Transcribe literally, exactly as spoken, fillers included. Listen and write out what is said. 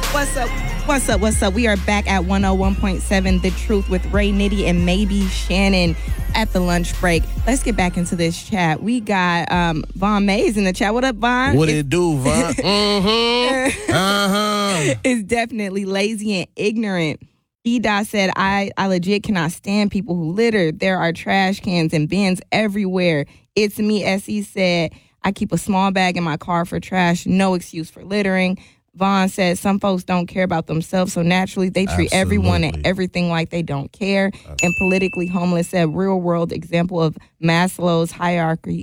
What's up? What's up? What's up? We are back at one oh one point seven The Truth with Ray Nitty and maybe Shannon at the lunch break. Let's get back into this chat. We got um, Von Mays in the chat. What up, Von? What it do, Von? mm-hmm. Uh-huh. It's definitely lazy and ignorant. E-Dot said, I, I legit cannot stand people who litter. There are trash cans and bins everywhere. It's me, S E said, I keep a small bag in my car for trash. No excuse for littering. Vaughn said some folks don't care about themselves, so naturally they treat Absolutely. everyone and everything like they don't care. And Politically Homeless said, real world example of Maslow's hierarchy